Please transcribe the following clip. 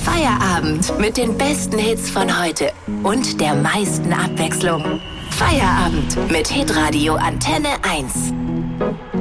Feierabend mit den besten Hits von heute und der meisten Abwechslung. Feierabend mit Hitradio Antenne 1.